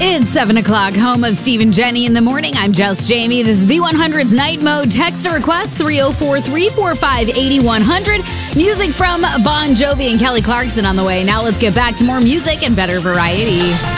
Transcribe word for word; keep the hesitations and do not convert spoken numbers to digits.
It's seven o'clock, home of Steve and Jenny in the morning. I'm Just Jamie. This is V one hundred's Night Mode. Text a request three oh four, three four five, eight one hundred. Music from Bon Jovi and Kelly Clarkson on the way. Now let's get back to more music and better variety.